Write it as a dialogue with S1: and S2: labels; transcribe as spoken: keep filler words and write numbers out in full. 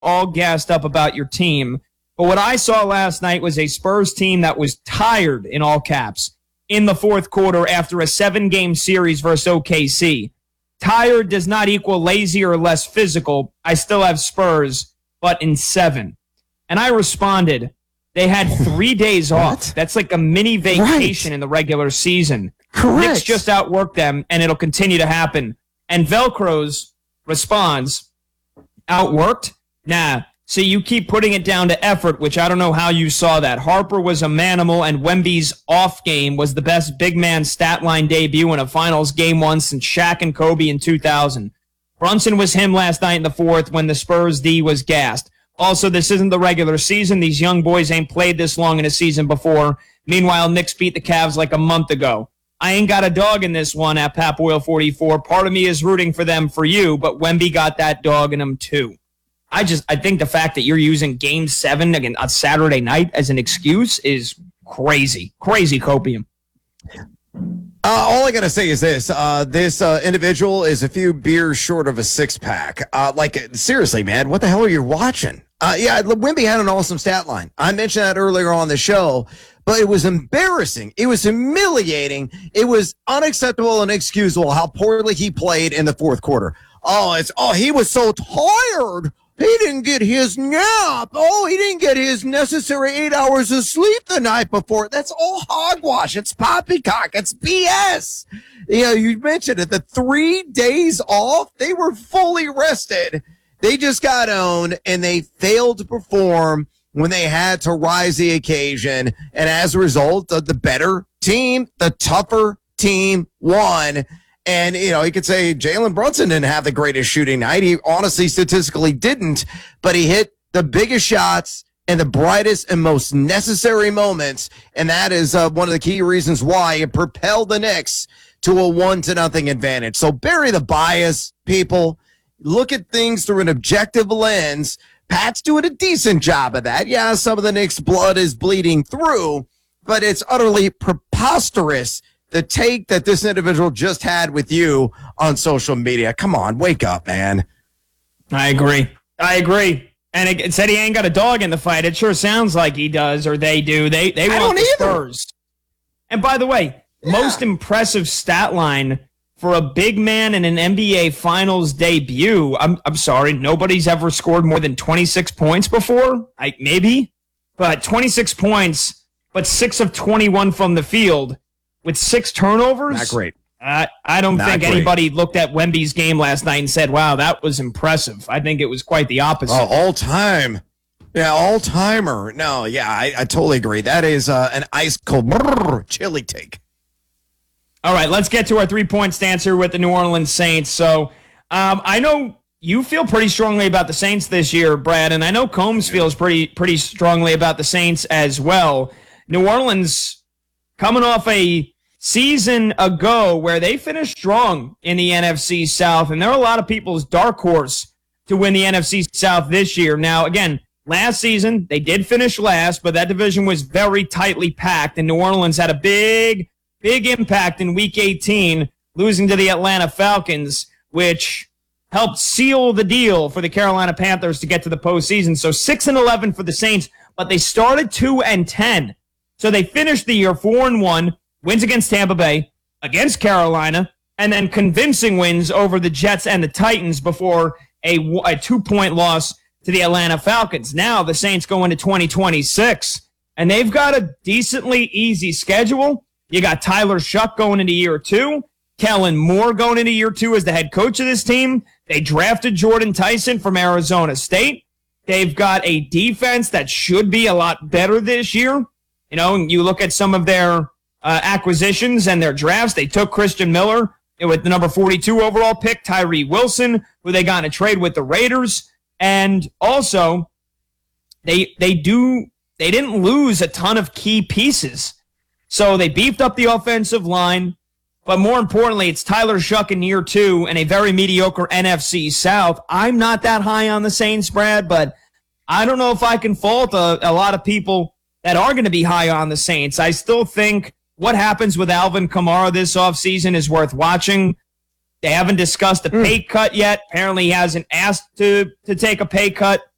S1: all gassed up about your team. But what I saw last night was a Spurs team that was tired, in all caps, in the fourth quarter after a seven-game series versus O K C. Tired does not equal lazy or less physical. I still have Spurs, but in seven. And I responded, they had three days off. That's like a mini vacation
S2: right.
S1: in the regular season.
S2: Correct.
S1: Knicks just outworked them, and it'll continue to happen. And Velcro's responds, outworked? Nah. So you keep putting it down to effort, which I don't know how you saw that. Harper was a manimal, and Wemby's off game was the best big man stat line debut in a finals game one since Shaq and Kobe in two thousand. Brunson was him last night in the fourth when the Spurs D was gassed. Also, this isn't the regular season. These young boys ain't played this long in a season before. Meanwhile, Knicks beat the Cavs like a month ago. I ain't got a dog in this one at Pap Oil forty-four. Part of me is rooting for them for you, but Wemby got that dog in him too. I just I think the fact that you're using Game seven again on Saturday night as an excuse is crazy. Crazy copium.
S2: Uh, all I got to say is this. Uh, this uh, individual is a few beers short of a six-pack. Uh, like, seriously, man, what the hell are you watching? Uh, yeah, Wemby had an awesome stat line. I mentioned that earlier on the show, but it was embarrassing. It was humiliating. It was unacceptable and inexcusable how poorly he played in the fourth quarter. Oh, it's oh, he was so tired. He didn't get his nap. Oh, he didn't get his necessary eight hours of sleep the night before. That's all hogwash. It's poppycock. It's B S. You know, you mentioned it. The three days off, they were fully rested. They just got owned, and they failed to perform when they had to rise the occasion. And as a result, the, the better team, the tougher team won. And, you know, you could say Jalen Brunson didn't have the greatest shooting night. He honestly statistically didn't, but he hit the biggest shots in the brightest and most necessary moments. And that is uh, one of the key reasons why it propelled the Knicks to a one to nothing advantage. So bury the bias, people. Look at things through an objective lens. Pat's doing a decent job of that. Yeah, some of the Knicks' blood is bleeding through, but it's utterly preposterous, the take that this individual just had with you on social media. Come on, wake up, man.
S1: I agree. I agree. And it said he ain't got a dog in the fight. It sure sounds like he does, or they do. They they want the Spurs. And by the way, yeah. most impressive stat line for a big man in an N B A Finals debut. I'm I'm sorry, nobody's ever scored more than twenty-six points before. I maybe, but twenty-six points, but six of twenty-one from the field. With six turnovers?
S2: Not great.
S1: Uh, I don't
S2: Not
S1: think
S2: great.
S1: anybody looked at Wemby's game last night and said, wow, that was impressive. I think it was quite the opposite.
S2: Oh, all time. Yeah, all timer. No, yeah, I, I totally agree. That is uh, an ice cold brrr, chili take.
S1: All right, let's get to our three-point stance here with the New Orleans Saints. So um, I know you feel pretty strongly about the Saints this year, Brad, and I know Combs feels pretty pretty strongly about the Saints as well. New Orleans coming off a season ago where they finished strong in the N F C South, and they're a lot of people's dark horse to win the N F C South this year. Now, again, last season, they did finish last, but that division was very tightly packed, and New Orleans had a big, big impact in Week eighteen, losing to the Atlanta Falcons, which helped seal the deal for the Carolina Panthers to get to the postseason. So six and eleven for the Saints, but they started two and ten. So they finished the year four and one, wins against Tampa Bay, against Carolina, and then convincing wins over the Jets and the Titans before a, a two-point loss to the Atlanta Falcons. Now the Saints go into twenty twenty-six, and they've got a decently easy schedule. You got Tyler Shuck going into year two, Kellen Moore going into year two as the head coach of this team. They drafted Jordan Tyson from Arizona State. They've got a defense that should be a lot better this year. You know, you look at some of their uh, acquisitions and their drafts. They took Christian Miller with the number forty-two overall pick, Tyree Wilson, who they got in a trade with the Raiders. And also, they they do they didn't lose a ton of key pieces. So they beefed up the offensive line. But more importantly, it's Tyler Shuck in year two and a very mediocre N F C South. I'm not that high on the Saints, Brad, but I don't know if I can fault a, a lot of people that are going to be high on the Saints. I still think what happens with Alvin Kamara this offseason is worth watching. They haven't discussed a pay cut yet. Apparently he hasn't asked to, to take a pay cut.